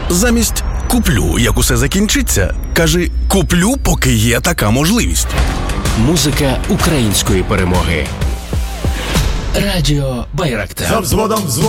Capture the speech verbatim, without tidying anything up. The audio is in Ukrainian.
Замість «куплю, як усе закінчиться», кажи «куплю, поки є така можливість». Музика української перемоги. Радіо Байрактар. За взводом взвод.